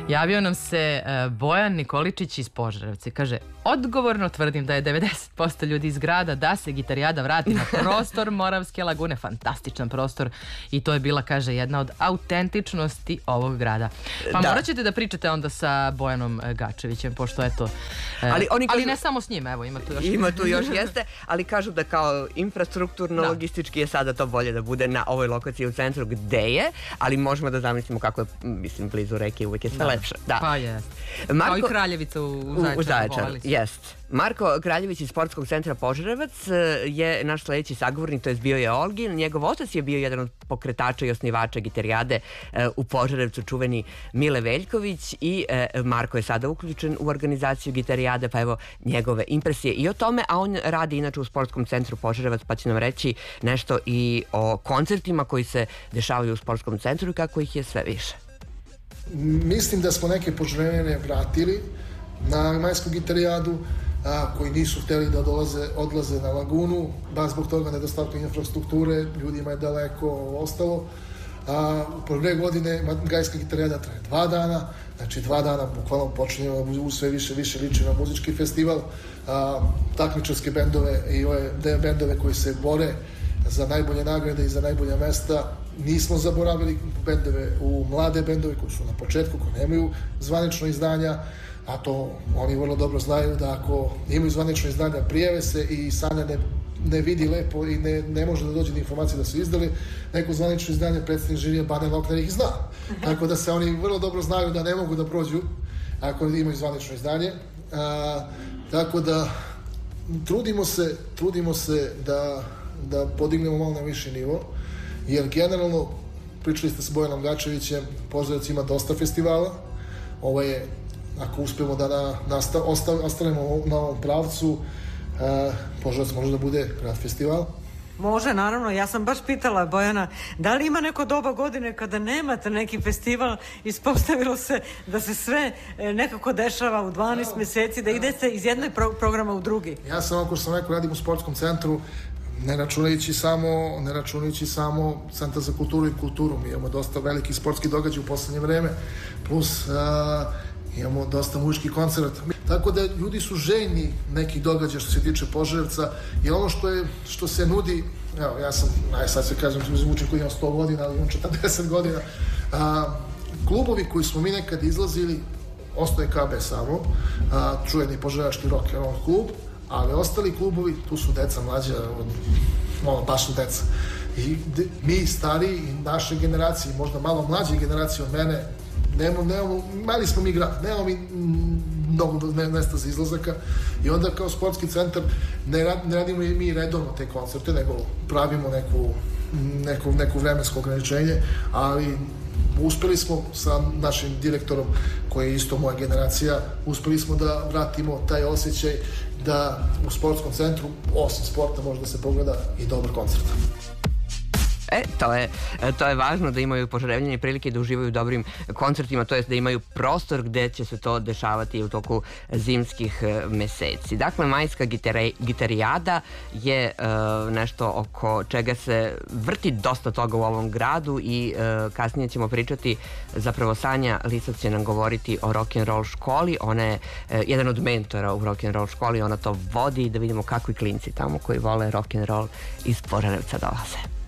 Javio nam se Bojan Nikoličić iz Požarevca. Kaže, odgovorno tvrdim da je 90% ljudi iz grada da se Gitarijada vrati na prostor Moravske lagune. Fantastičan prostor i to je bila, kaže, jedna od autentičnosti ovog grada. Pa morat ćete da pričate onda sa Bojanom Gačevićem, pošto eto... Ali ne samo s njim, evo, ima tu još... Ima tu još, jeste, ali kažu da kao infrastrukturno, logistički je sada to bolje da bude na ovoj lokaciji u centru gde je, ali možemo da zamislimo kako je, mislim, blizu reke, uvijek je sve lepše. Pa jest. Kao i Kraljevica u Zaječaru. Jest. Marko Kraljević iz Sportskog centra Požarevac je naš sledeći sagovornik, to je bio je Olgin. Njegov otac je bio jedan od pokretača i osnivača Gitarijade u Požarevcu, čuveni Mile Veljković, i Marko je sada uključen u organizaciju Gitarijade, pa evo njegove impresije i o tome, a on radi inače u Sportskom centru Požarevac, pa će nam reći nešto i o koncertima koji se dešavaju u Sportskom centru i kako ih je sve više. Mislim da smo neke Požarevljane vratili na majsku Gitarijadu, koji nisu hteli da odlaze na lagunu, baš zbog toga nedostatka infrastrukture, ljudima je daleko ostalo. U prve godine Gajska Gitarijada traje 2 dana, znači 2 dana bukvalno počinjemo sve više liči na muzički festival, takmičarske bendove i ove bendove koji se bore za najbolje nagrade i za najbolja mesta. Nismo zaboravili bendove, mlade bendove koji su na početku, koji nemaju zvanično izdanja, a to oni vrlo dobro znaju da ako imaju zvanično izdanja, prijave se i Sanja ne vidi lepo i ne može da dođe do informacije da su izdali neko zvanično izdanje, predstavnik žirija Bane Lokner ih zna. Tako da se oni vrlo dobro znaju da ne mogu da prođu ako imaju zvanično izdanje. Tako da trudimo se da podignemo malo na viši nivo, jer generalno, pričali ste sa Bojanom Gačevićem, Požarevac ima dosta festivala. Ovo je, ako uspemo da ostanemo na ovom pravcu, Požarevac može da bude grad festival. Može, naravno. Ja sam baš pitala Bojana, da li ima neko doba godine kada nemate neki festival? Ispostavilo se da se sve nekako dešava u 12 meseci, da ide se iz jednog programa u drugi. Ja sam, ako sam rekao, radim u Sportskom centru, ne računajući samo Centar za kulturu i kulturu. Mi imamo dosta veliki sportski događaj u poslednje vreme, plus imamo dosta muzičkih koncerata. Tako da ljudi su željni nekih događaja što se tiče Požarevca, i ono što se nudi, evo, ja sam, sad se kažem, zvučim koji imam 100 godina, ali imam 40 godina, klubovi koji smo mi nekad izlazili, ostaje KB samo, čuveni Požarevački rock and roll klub, ali ostali klubovi, tu su deca mlađa, baš su deca. I mi stariji, naše generacije, možda malo mlađe generacije od mene, mali smo mi grad, nemamo mi mnogo mesta za izlazaka, i onda kao sportski centar ne radimo i mi redovno te koncerte, nego pravimo neko vremensko ograničenje, ali uspeli smo sa našim direktorom, koji je isto moja generacija, uspeli smo da vratimo taj osjećaj da u sportskom centru, osim sporta, može da se pogleda i dobar koncert. To je važno, da imaju Požarevljani prilike da uživaju u dobrim koncertima, to jest da imaju prostor gde će se to dešavati u toku zimskih meseci. Dakle, majska Gitarijada je nešto oko čega se vrti dosta toga u ovom gradu, i kasnije ćemo pričati, zapravo Sanja Lisac će nam govoriti o rock'n'roll školi. Ona je jedan od mentora u rock'n'roll školi, ona to vodi, da vidimo kakvi klinci tamo koji vole rock'n'roll iz Požarevca dolaze.